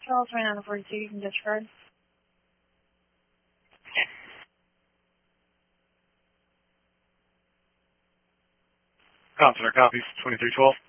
Charles, right on the 42, you can disregard. Consular copies, 2312.